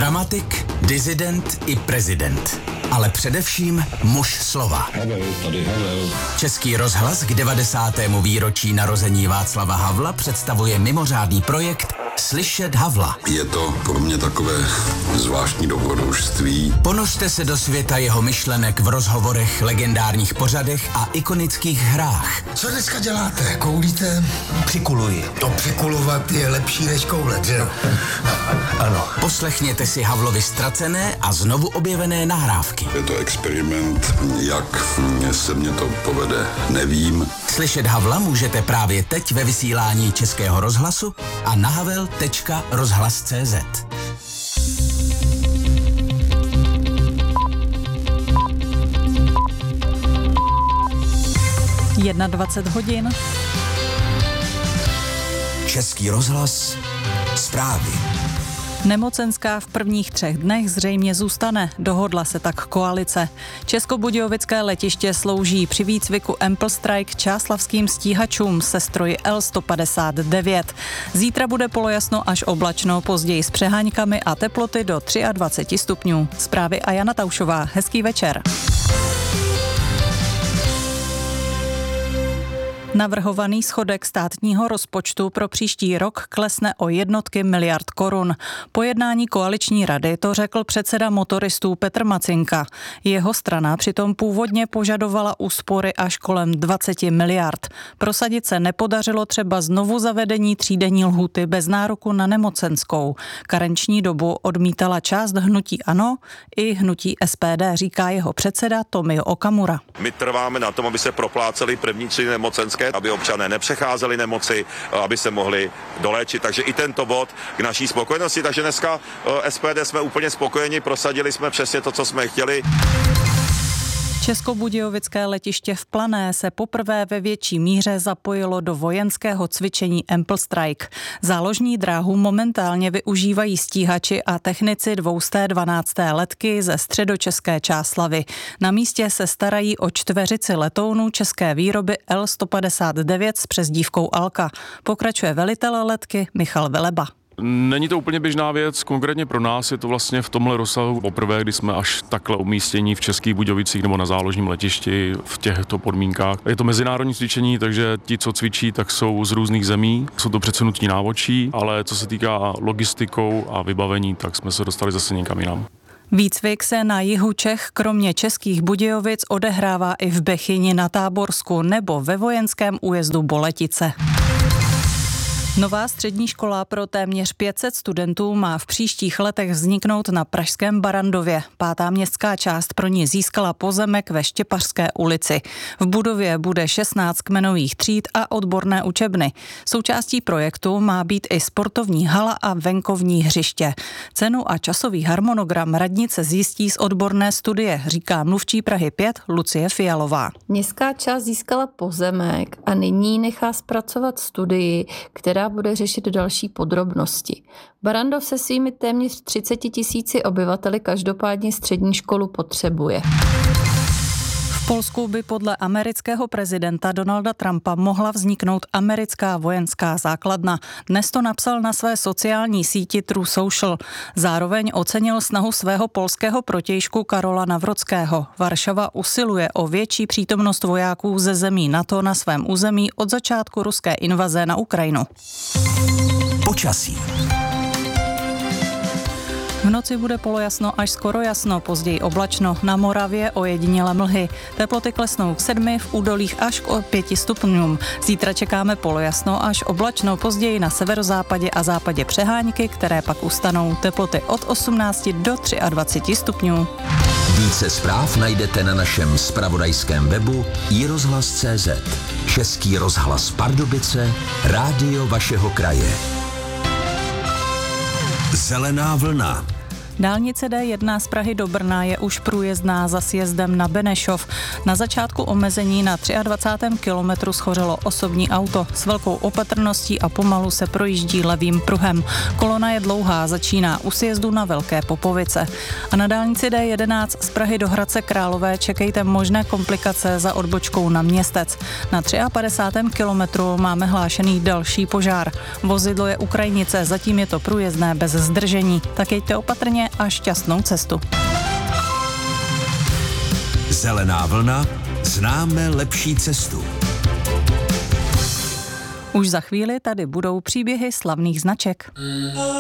Dramatik, disident i prezident. Ale především muž slova. Havel, tady Havel. Český rozhlas k 90. výročí narození Václava Havla představuje mimořádný projekt Slyšet Havla. Je to pro mě takové zvláštní dobrodružství. Ponořte se do světa jeho myšlenek v rozhovorech, legendárních pořadech a ikonických hrách. Co dneska děláte? Koulíte? Přikuluji. To přikulovat je lepší než koulet, že jo? Ano. Poslechněte si Havlovi ztracené a znovu objevené nahrávky. Je to experiment, jak se mně to povede, nevím. Slyšet Havla můžete právě teď ve vysílání Českého rozhlasu a na havel.rozhlas.cz. 21 hodin. Český rozhlas, zprávy. Nemocenská v prvních 3 dnech zřejmě zůstane, dohodla se tak koalice. Českobudějovické letiště slouží při výcviku Ample Strike čáslavským stíhačům se stroji L-159. Zítra bude polojasno až oblačno, později s přeháňkami a teploty do 23 stupňů. Zprávy a Jana Taušová. Hezký večer. Navrhovaný schodek státního rozpočtu pro příští rok klesne o jednotky miliard korun. Po jednání koaliční rady to řekl předseda motoristů Petr Macinka. Jeho strana přitom původně požadovala úspory až kolem 20 miliard. Prosadit se nepodařilo třeba znovu zavedení třídenní lhůty bez nároku na nemocenskou. Karenční dobu odmítala část hnutí ANO i hnutí SPD, říká jeho předseda Tomio Okamura. My trváme na tom, aby se proplácely první 3 nemocenské, aby občané nepřecházeli nemoci, aby se mohli doléčit. Takže i tento bod k naší spokojenosti. Takže dneska SPD jsme úplně spokojeni, prosadili jsme přesně to, co jsme chtěli. Českobudějovické letiště v Plané se poprvé ve větší míře zapojilo do vojenského cvičení Ample Strike. Záložní dráhu momentálně využívají stíhači a technici 212. letky ze středočeské Čáslavy. Na místě se starají o čtveřici letounů české výroby L-159 s přezdívkou Alka. Pokračuje velitel letky Michal Veleba. Není to úplně běžná věc, konkrétně pro nás je to vlastně v tomhle rozsahu poprvé, kdy jsme až takhle umístění v Českých Budějovicích nebo na záložním letišti v těchto podmínkách. Je to mezinárodní cvičení, takže ti, co cvičí, tak jsou z různých zemí, jsou to předsunutí návočí, ale co se týká logistikou a vybavení, tak jsme se dostali zase někam jinam. Výcvik se na jihu Čech kromě Českých Budějovic odehrává i v Bechyni na Táborsku nebo ve vojenském újezdu Boletice. Nová střední škola pro téměř 500 studentů má v příštích letech vzniknout na pražském Barrandově. 5. městská část pro ní získala pozemek ve Štěpařské ulici. V budově bude 16 kmenových tříd a odborné učebny. Součástí projektu má být i sportovní hala a venkovní hřiště. Cenu a časový harmonogram radnice zjistí z odborné studie, říká mluvčí Prahy 5 Lucie Fialová. Městská část získala pozemek a nyní nechá zpracovat studii, která bude řešit další podrobnosti. Barrandov se svými téměř 30 000 obyvateli každopádně střední školu potřebuje. V Polsku by podle amerického prezidenta Donalda Trumpa mohla vzniknout americká vojenská základna. Dnes to napsal na své sociální síti True Social. Zároveň ocenil snahu svého polského protějšku Karola Nawrockiho. Varšava usiluje o větší přítomnost vojáků ze zemí NATO na svém území od začátku ruské invaze na Ukrajinu. Počasí. V noci bude polojasno až skoro jasno, později oblačno, na Moravě ojediněle mlhy. Teploty klesnou k 7, v údolích až k 5 stupňům. Zítra čekáme polojasno až oblačno, později na severozápadě a západě přehánky, které pak ustanou. Teploty od 18 do 23 stupňů. Více zpráv najdete na našem zpravodajském webu iRozhlas.cz. Český rozhlas Pardubice, rádio vašeho kraje. Zelená vlna. Dálnice D1 z Prahy do Brna je už průjezdná za sjezdem na Benešov. Na začátku omezení na 23. kilometru schořelo osobní auto. S velkou opatrností a pomalu se projíždí levým pruhem. Kolona je dlouhá, začíná u sjezdu na Velké Popovice. A na dálnici D11 z Prahy do Hradce Králové čekejte možné komplikace za odbočkou na Městec. Na 53. kilometru máme hlášený další požár. Vozidlo je u krajnice, zatím je to průjezdné bez zdržení. Tak jeďte opatrně bezpečně a šťastnou cestu. Zelená vlna, známe lepší cestu. Už za chvíli tady budou příběhy slavných značek.